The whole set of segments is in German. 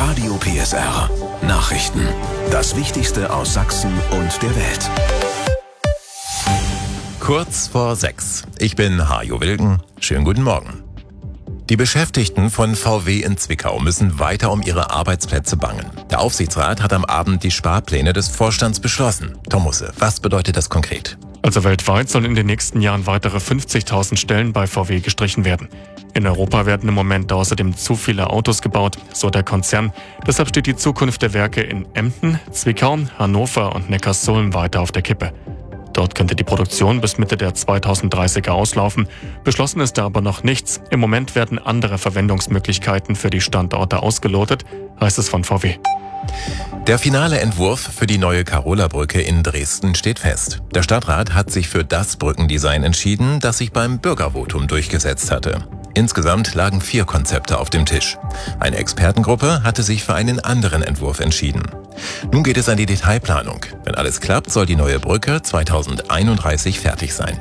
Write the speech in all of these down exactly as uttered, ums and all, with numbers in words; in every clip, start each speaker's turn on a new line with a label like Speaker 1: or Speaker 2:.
Speaker 1: Radio P S R Nachrichten. Das Wichtigste aus Sachsen und der Welt.
Speaker 2: Kurz vor sechs. Ich bin Hajo Wilken. Schönen guten Morgen. Die Beschäftigten von V W in Zwickau müssen weiter um ihre Arbeitsplätze bangen. Der Aufsichtsrat hat am Abend die Sparpläne des Vorstands beschlossen. Tom Musse, was bedeutet das konkret?
Speaker 3: Also weltweit sollen in den nächsten Jahren weitere fünfzigtausend Stellen bei V W gestrichen werden. In Europa werden im Moment außerdem zu viele Autos gebaut, so der Konzern. Deshalb steht die Zukunft der Werke in Emden, Zwickau, Hannover und Neckarsulm weiter auf der Kippe. Dort könnte die Produktion bis Mitte der zweitausenddreißiger auslaufen. Beschlossen ist da aber noch nichts. Im Moment werden andere Verwendungsmöglichkeiten für die Standorte ausgelotet, heißt es von V W.
Speaker 2: Der finale Entwurf für die neue Karola-Brücke in Dresden steht fest. Der Stadtrat hat sich für das Brückendesign entschieden, das sich beim Bürgervotum durchgesetzt hatte. Insgesamt lagen vier Konzepte auf dem Tisch. Eine Expertengruppe hatte sich für einen anderen Entwurf entschieden. Nun geht es an die Detailplanung. Wenn alles klappt, soll die neue Brücke zweitausendeinunddreißig fertig sein.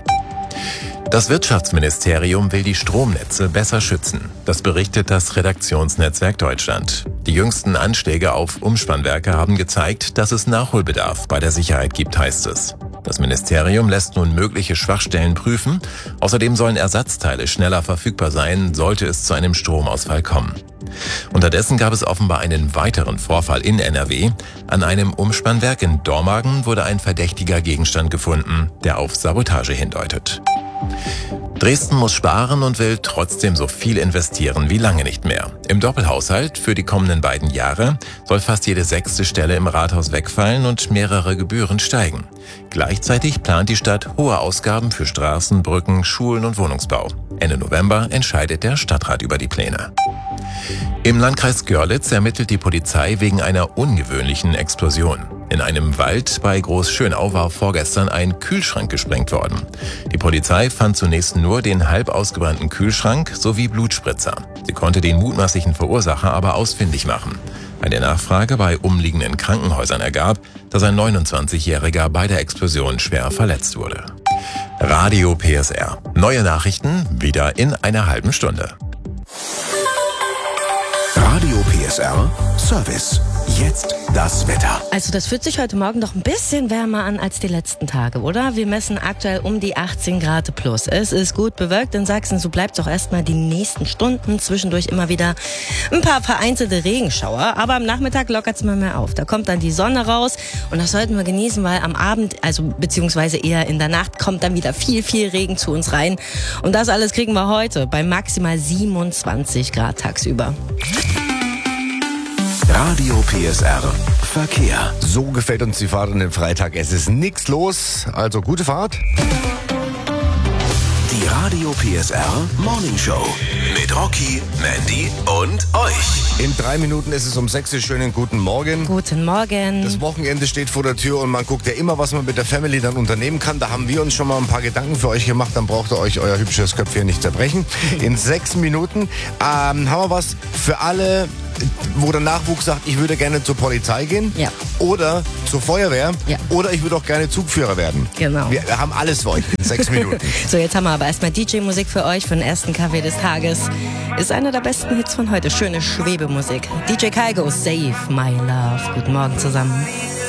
Speaker 2: Das Wirtschaftsministerium will die Stromnetze besser schützen. Das berichtet das Redaktionsnetzwerk Deutschland. Die jüngsten Anschläge auf Umspannwerke haben gezeigt, dass es Nachholbedarf bei der Sicherheit gibt, heißt es. Das Ministerium lässt nun mögliche Schwachstellen prüfen. Außerdem sollen Ersatzteile schneller verfügbar sein, sollte es zu einem Stromausfall kommen. Unterdessen gab es offenbar einen weiteren Vorfall in N R W. An einem Umspannwerk in Dormagen wurde ein verdächtiger Gegenstand gefunden, der auf Sabotage hindeutet. Dresden muss sparen und will trotzdem so viel investieren wie lange nicht mehr. Im Doppelhaushalt für die kommenden beiden Jahre soll fast jede sechste Stelle im Rathaus wegfallen und mehrere Gebühren steigen. Gleichzeitig plant die Stadt hohe Ausgaben für Straßen, Brücken, Schulen und Wohnungsbau. Ende November entscheidet der Stadtrat über die Pläne. Im Landkreis Görlitz ermittelt die Polizei wegen einer ungewöhnlichen Explosion. In einem Wald bei Großschönau war vorgestern ein Kühlschrank gesprengt worden. Die Polizei fand zunächst nur den halb ausgebrannten Kühlschrank sowie Blutspritzer. Sie konnte den mutmaßlichen Verursacher aber ausfindig machen. Eine Nachfrage bei umliegenden Krankenhäusern ergab, dass ein neunundzwanzigjähriger bei der Explosion schwer verletzt wurde. Radio P S R. Neue Nachrichten wieder in einer halben Stunde.
Speaker 1: Radio P S R Service. Jetzt das Wetter.
Speaker 4: Also das fühlt sich heute Morgen doch ein bisschen wärmer an als die letzten Tage, oder? Wir messen aktuell um die achtzehn Grad plus. Es ist gut bewölkt in Sachsen, so bleibt es auch erstmal die nächsten Stunden. Zwischendurch immer wieder ein paar vereinzelte Regenschauer, aber am Nachmittag lockert es mal mehr auf. Da kommt dann die Sonne raus und das sollten wir genießen, weil am Abend, also beziehungsweise eher in der Nacht, kommt dann wieder viel, viel Regen zu uns rein. Und das alles kriegen wir heute bei maximal siebenundzwanzig Grad tagsüber.
Speaker 1: Radio P S R Verkehr.
Speaker 5: So gefällt uns die Fahrt an dem Freitag. Es ist nichts los, also gute Fahrt.
Speaker 1: Die Radio P S R Morning Show mit Rocky, Mandy und euch.
Speaker 5: In drei Minuten ist es um sechs Uhr. Schönen guten Morgen.
Speaker 4: Guten Morgen.
Speaker 5: Das Wochenende steht vor der Tür und man guckt ja immer, was man mit der Family dann unternehmen kann. Da haben wir uns schon mal ein paar Gedanken für euch gemacht. Dann braucht ihr euch euer hübsches Köpfchen nicht zerbrechen. In sechs Minuten ähm, haben wir was für alle, wo der Nachwuchs sagt, ich würde gerne zur Polizei gehen.
Speaker 4: Ja.
Speaker 5: Oder zur Feuerwehr.
Speaker 4: Ja.
Speaker 5: Oder ich würde auch gerne Zugführer werden.
Speaker 4: Genau.
Speaker 5: Wir, wir haben alles für euch in sechs Minuten.
Speaker 4: So, jetzt haben wir aber erstmal D J-Musik für euch, für den ersten Kaffee des Tages. Ist einer der besten Hits von heute. Schöne Schwebemusik. D J Kaigo, Save My Love. Guten Morgen zusammen.